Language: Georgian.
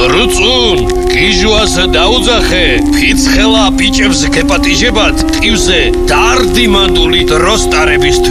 რუწუნ გიჟვას დაუძახე ფიცხელა ბიჭებს გეპატიჟებათ ტივზე დარდი მანდული დროსტარებისთვის